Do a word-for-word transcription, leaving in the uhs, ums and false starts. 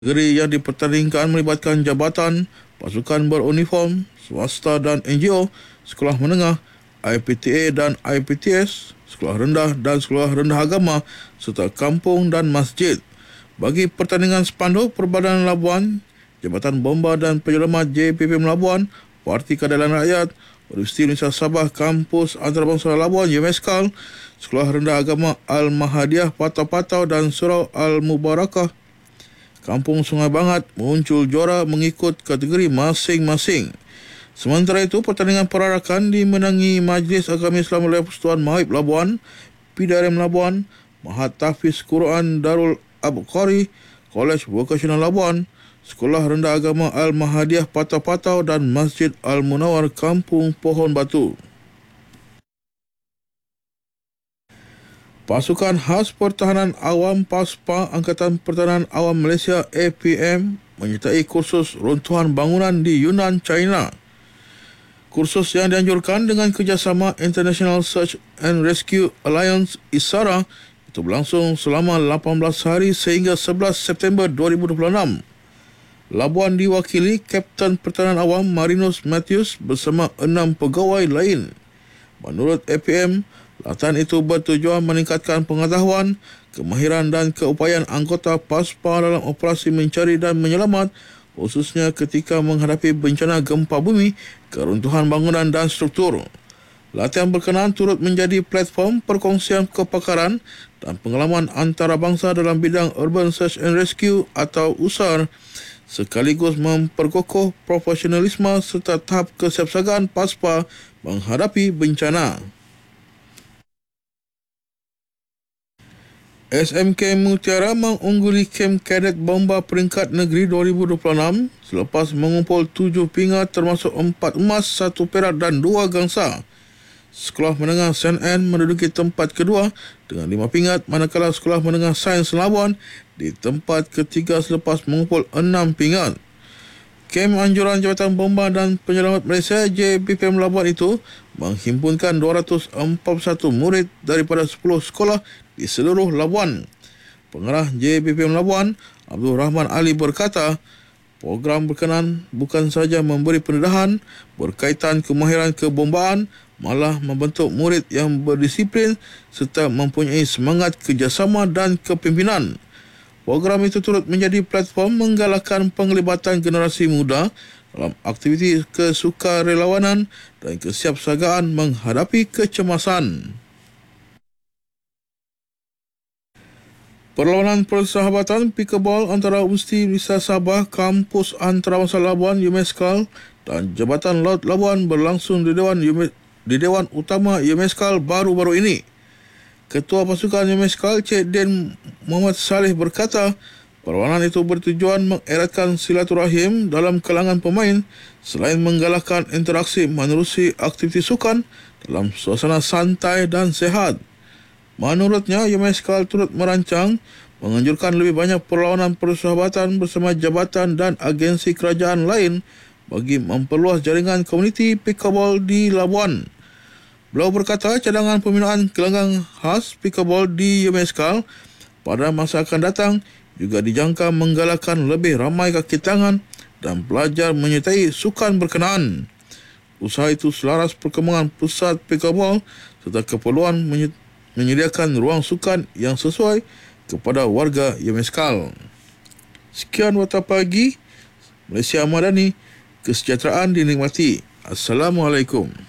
Negeri yang dipertandingkan melibatkan jabatan, pasukan beruniform, swasta dan N G O, sekolah menengah, I P T A dan I P T S, sekolah rendah dan sekolah rendah agama, serta kampung dan masjid. Bagi pertandingan spanduk Perbadanan Labuan, Jabatan Bomba dan Penyelamat J P P M Labuan, Parti Keadilan Rakyat, Universiti Indonesia Sabah Kampus Antarabangsa Labuan UMSKAL, Sekolah Rendah Agama Al-Mahadiah Patau-Patau dan Surau Al-Mubarakah, Kampung Sungai Bangat muncul juara mengikut kategori masing-masing. Sementara itu, pertandingan perarakan dimenangi Majlis Agama Islam oleh Persatuan Maib Labuan, P D R M Labuan, Mahat Tahfiz Quran Darul Abqari, Kolej Vokasional Labuan, Sekolah Rendah Agama Al-Mahadiah Patau-Patau dan Masjid Al-Munawar Kampung Pohon Batu. Pasukan Khas Pertahanan Awam PASPA Angkatan Pertahanan Awam Malaysia A P M menyertai kursus runtuhan bangunan di Yunnan, China. Kursus yang dianjurkan dengan kerjasama International Search and Rescue Alliance ISARA itu berlangsung selama lapan belas hari sehingga sebelas September dua ribu dua puluh enam. Labuan diwakili Kapten Pertahanan Awam Marinus Matthews bersama enam pegawai lain. Menurut A P M, latihan itu bertujuan meningkatkan pengetahuan, kemahiran dan keupayaan anggota PASPA dalam operasi mencari dan menyelamat, khususnya ketika menghadapi bencana gempa bumi, keruntuhan bangunan dan struktur. Latihan berkenaan turut menjadi platform perkongsian kepakaran dan pengalaman antarabangsa dalam bidang Urban Search and Rescue atau U S A R, sekaligus memperkokoh profesionalisme serta tahap kesiapsiagaan PASPA menghadapi bencana. S M K Mutiara mengungguli kem kadet bomba peringkat negeri dua ribu dua puluh enam selepas mengumpul tujuh pingat termasuk empat emas, satu perak dan dua gangsa. Sekolah Menengah Saint Anne menduduki tempat kedua dengan lima pingat, manakala Sekolah Menengah Sains Labuan di tempat ketiga selepas mengumpul enam pingat. Kem anjuran Jabatan Bomba dan Penyelamat Malaysia J P P M Labuan itu menghimpunkan dua ratus empat puluh satu murid daripada sepuluh sekolah di seluruh Labuan. Pengarah J P P M Labuan, Abdul Rahman Ali berkata, program berkenaan bukan sahaja memberi pendedahan berkaitan kemahiran kebombaan, malah membentuk murid yang berdisiplin serta mempunyai semangat kerjasama dan kepimpinan. Program itu turut menjadi platform menggalakkan penglibatan generasi muda dalam aktiviti kesukarelawanan dan kesiapsiagaan menghadapi kecemasan. Perlawanan persahabatan pickleball antara Universiti Indonesia Sabah Kampus Antarabangsa Labuan UMSKAL dan Jabatan Laut Labuan berlangsung di Dewan di Dewan Utama UMSKAL baru-baru ini. Ketua Pasukan UMSKAL Cik Din Muhammad Saleh berkata, perlawanan itu bertujuan mengeratkan silaturahim dalam kalangan pemain selain menggalakkan interaksi menerusi aktiviti sukan dalam suasana santai dan sehat. Menurutnya, UMSKAL turut merancang menganjurkan lebih banyak perlawanan persahabatan bersama jabatan dan agensi kerajaan lain bagi memperluas jaringan komuniti pickleball di Labuan. Beliau berkata cadangan pembinaan gelanggang khas pickleball di UMSKAL pada masa akan datang juga dijangka menggalakkan lebih ramai kaki tangan dan pelajar menyertai sukan berkenaan. Usaha itu selaras perkembangan pusat pickleball serta keperluan menyediakan ruang sukan yang sesuai kepada warga UMSKAL. Sekian Warta Pagi Malaysia Madani, kesejahteraan dinikmati. Assalamualaikum.